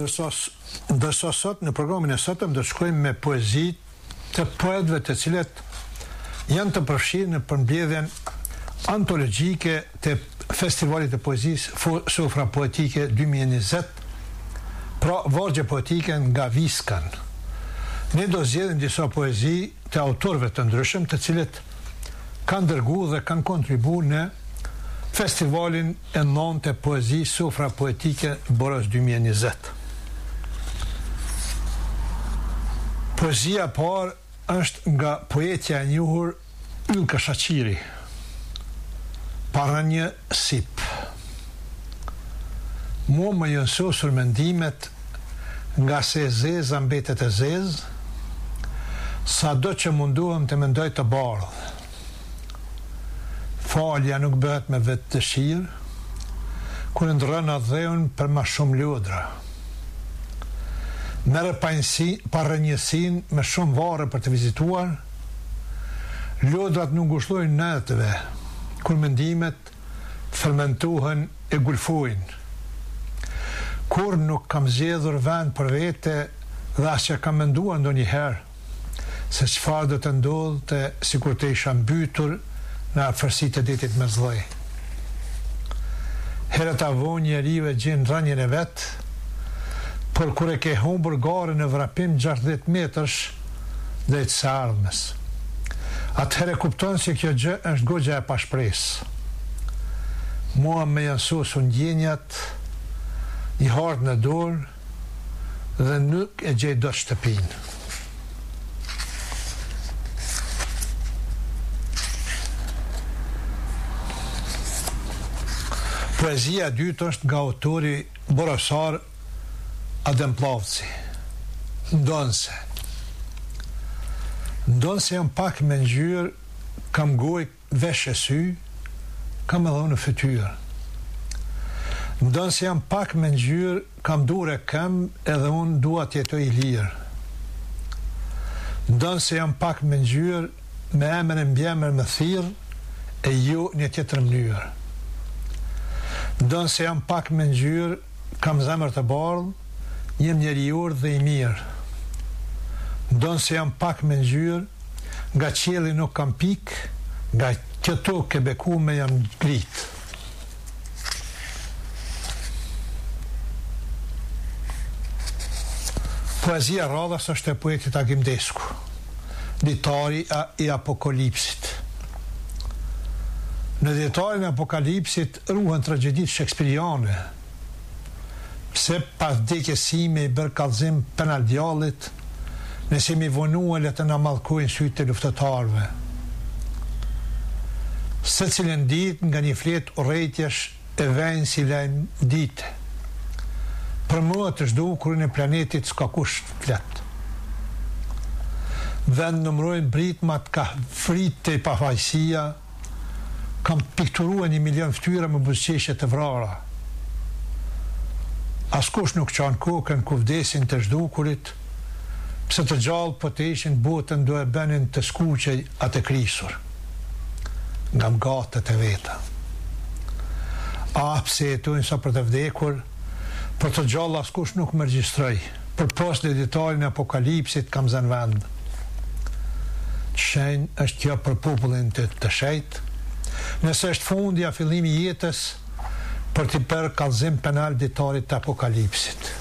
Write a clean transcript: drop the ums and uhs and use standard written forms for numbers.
ndërsa sot në programin e sotëm do shkojmë me poezi të poetëve të cilët janë të përfshirë në përmbledhjen antologjike të Festivalit të Poezisë Sofra Poetike 2020, pra vargje poetike nga Viskan. Ne do zgjedhim disa poezi të autorëve të ndryshëm, të cilët kanë dërguar dhe kanë kontribuar në Festivalin e 9 të Poezisë Sofra Poetike Boros 2020. Poezia parë është nga poetja e njohur Ylka Shaqiri, Para një sip. Mua më janë sosur mendimet nga se zeza mbetet e zezë, sa do që munduhem të mendoj të bardhë. Falja nuk bëhet me vetë dëshirë, kur ndrën adheun për ma shumë lodra. Merë parënjësin me shumë vare për të vizituar, lodrat nuk gushlojnë natëve, kur mendimet fermentohen e gulfojnë. Kur nuk kam zgjedhur vend për vete dhe as që kam menduar ndonjëherë se çfarë do të ndodhte sikur të isha mbytur në afërsitë të detit Mesllëj. Herët avon njeriu e gjen rënien e vet, por kur e ke humbur garën në vrapim 60 metrash drejt së ardhmes, atëherë kupton se kjo gjë është goxha e pashpresë. Mua me janë sosur ndjenjat, një hartë në dorë dhe nuk e gjej dot shtëpinë. Poezia e dytë është nga autori borosar Adem Plavci. Ndonse jam pak me ngjyrë, kam gojë vesh e sy, kam edhe unë fytyrë. Ndonse jam pak me ngjyrë, kam durë e këm, edhe unë dua të jetoj i lirë. Ndonse jam pak me ngjyrë, me emër e mbjemër më thirr, e jo një tjetër mënyrë. Ndonse jam pak me ngjyrë, kam zemër të bardhë, jem njerior dhe i mirë. Ndonse jam pak me ngjyrë, nga qielli nuk kam pik, nga kjo tokë e bekume jam ngrit. Poezia radhës është e poetit Agim Desku, ditari i Apokalipsit. Në ditarin e Apokalipsit ruhen tragjedit shakespeariane, pse pas vdekjes sime i bërë kallëzim penal djallit, nëse mi vonua le të na mallkojnë sytë të luftëtarëve. Se cilën ditë nga një fletë urrejtjesh e vejnë si lajmë dite. Për mua të zhdukurin e planetit s'ka kush flet. Vend numrojnë britmat ka fritë e pafajësia, kam pikturuar 1 milion ftyra me buzëqeshje të vrara. Askush nuk qanë kokën ku vdesin të zhdukurit, pse të gjallë po të ishin botën do e benin të skuqej atë krisur, nga mgatët e veta. Pse jetojnë sa për të vdekur, për të gjallë askush nuk më regjistroj, për post në ditarin e Apokalipsit kam zënë vend. Shenjë është kjo për popullin të shejt, nëse është fundja fillimi jetës për t'i bërë kallëzim penal ditarit të Apokalipsit.